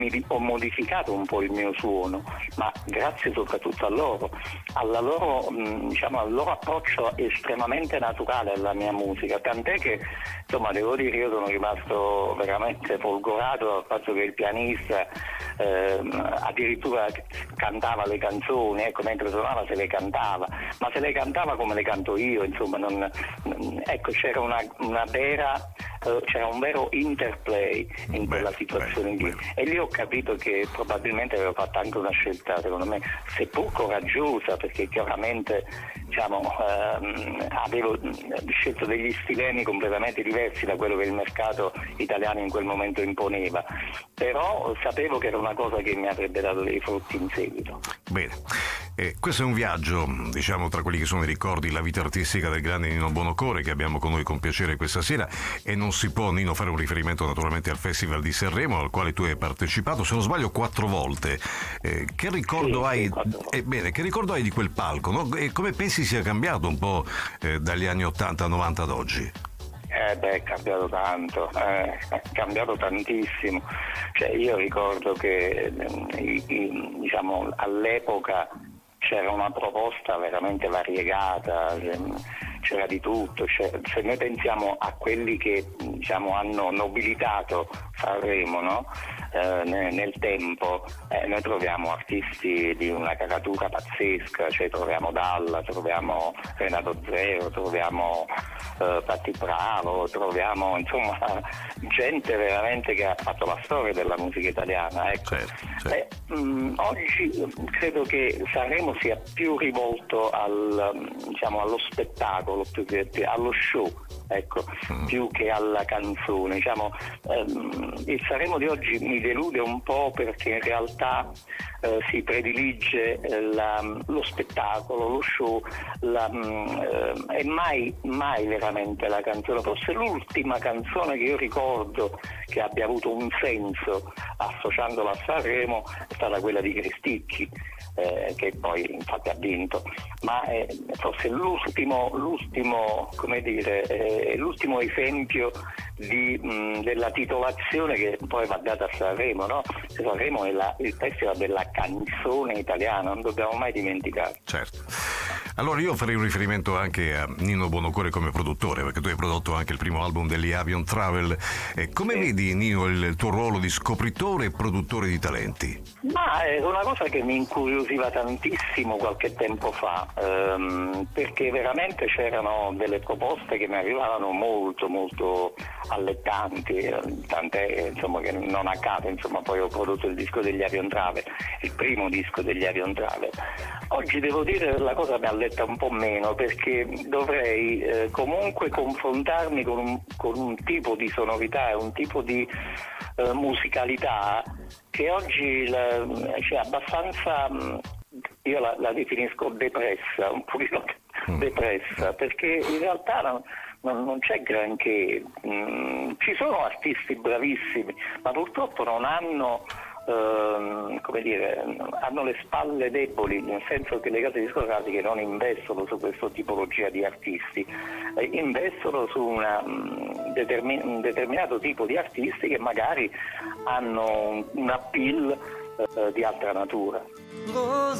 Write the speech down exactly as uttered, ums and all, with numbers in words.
mi, ho modificato un po' il mio suono, ma grazie soprattutto a loro, alla loro, mh, diciamo, al loro approccio estremamente naturale alla mia musica, tant'è che insomma devo dire io sono rimasto veramente folgorato dal fatto che il pianista eh, addirittura cantava le canzoni, ecco, mentre suonava se le cantava, ma se le cantava come le canto io, insomma, non, ecco, c'era una, una vera, eh, c'era un vero interplay in quella beh, situazione beh, lì beh. E lì ho capito che probabilmente avevo fatto anche una scelta, secondo me, seppur coraggiosa, perché chiaramente diciamo ehm, avevo scelto degli stilemi completamente diversi da quello che il mercato italiano in quel momento imponeva, però sapevo che era una cosa che mi avrebbe dato dei frutti in seguito. Bene, eh, questo è un viaggio, diciamo, tra quelli che sono i ricordi, la vita artistica del grande Nino Buonocore, che abbiamo con noi con piacere questa sera, e non si può, Nino, fare un riferimento naturalmente al Festival di Sanremo, al quale tu hai partecipato, se non sbaglio quattro volte. Eh, che ricordo sì, hai? Sì, eh, bene, che ricordo hai di quel palco, no? E come pensi sia cambiato un po' eh, dagli anni ottanta novanta ad oggi? Eh beh, è cambiato tanto, eh, è cambiato tantissimo. Cioè io ricordo che eh, diciamo all'epoca c'era una proposta veramente variegata, c'era di tutto. Cioè, se noi pensiamo a quelli che diciamo hanno nobilitato Sanremo, no? eh, nel, nel tempo, eh, noi troviamo artisti di una caratura pazzesca, cioè troviamo Dalla, troviamo Renato Zero, troviamo eh, Patti Bravo, troviamo insomma gente veramente che ha fatto la storia della musica italiana, ecco. Certo, certo. Eh, mh, oggi credo che Sanremo sia più rivolto al, diciamo, allo spettacolo, più che allo show, ecco, mm. più che alla canzone. Diciamo, ehm, il Sanremo di oggi mi delude un po' perché in realtà eh, si predilige eh, la, lo spettacolo, lo show, la, mh, eh, e mai, mai veramente la canzone. Forse l'ultima canzone che io ricordo che abbia avuto un senso associandola a Sanremo è stata quella di Cristicchi, eh, che poi infatti ha vinto, ma è forse l'ultimo, l'ultimo come dire, eh, l'ultimo esempio di, mh, della titolazione che poi va data a Sanremo, no? Sanremo è la, il festival della canzone italiana, non dobbiamo mai dimenticare. Certo. Allora io farei un riferimento anche a Nino Buonocore come produttore, perché tu hai prodotto anche il primo album degli Avion Travel. Eh, come sì. vedi, Nino, il, il tuo ruolo di scopritore e produttore di talenti? Ma è una cosa che mi incuriosiva tantissimo qualche tempo fa, ehm, perché veramente c'erano delle proposte che mi arrivavano molto molto allettanti, eh, tant'è insomma che non a caso insomma poi ho prodotto il disco degli Avion Travel, il primo disco degli Avion Travel. Oggi devo dire la cosa mi alletta un po' meno, perché dovrei eh, comunque confrontarmi con un, con un tipo di sonorità e un tipo di eh, musicalità che oggi la, cioè, abbastanza, io la, la definisco depressa, un pochino depressa, perché in realtà non, non, non c'è granché. Mm, ci sono artisti bravissimi, ma purtroppo non hanno Uh, come dire, hanno le spalle deboli, nel senso che le case discografiche non investono su questa tipologia di artisti, eh, investono su una, um, determin- un determinato tipo di artisti che magari hanno un, un appeal uh, di altra natura.